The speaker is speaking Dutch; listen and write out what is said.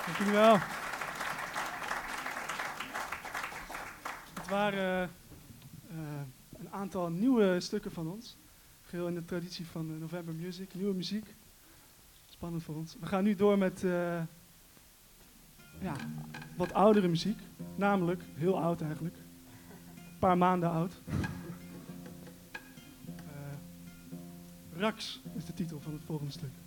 Dank jullie wel. Het waren een aantal nieuwe stukken van ons. Geheel in de traditie van November Music. Nieuwe muziek. Spannend voor ons. We gaan nu door met wat oudere muziek. Namelijk, heel oud eigenlijk. Een paar maanden oud. Rax is de titel van het volgende stuk.